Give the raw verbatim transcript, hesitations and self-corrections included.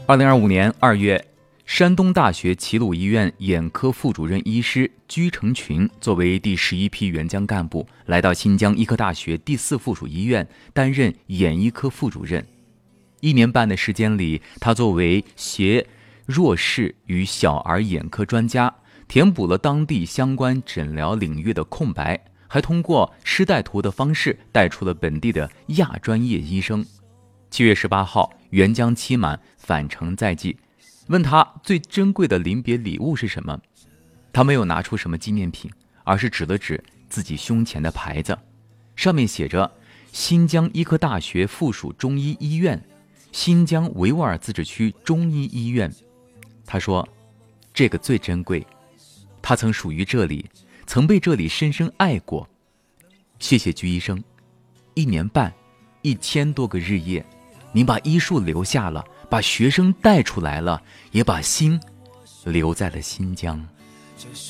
二零二五年二月，山东大学齐鲁医院眼科副主任医师居成群作为第十一批援疆干部，来到新疆医科大学第四附属医院担任眼医科副主任。一年半的时间里，他作为携弱视与小儿眼科专家，填补了当地相关诊疗领域的空白，还通过师带徒的方式带出了本地的亚专业医生。七月十八号，援疆期满，返程在即。问他最珍贵的临别礼物是什么，他没有拿出什么纪念品，而是指了指自己胸前的牌子，上面写着新疆医科大学附属中医医院，新疆维吾尔自治区中医医院。他说这个最珍贵，他曾属于这里，曾被这里深深爱过。谢谢居医生，一年半一千多个日夜，您把医术留下了，把学生带出来了，也把心留在了新疆。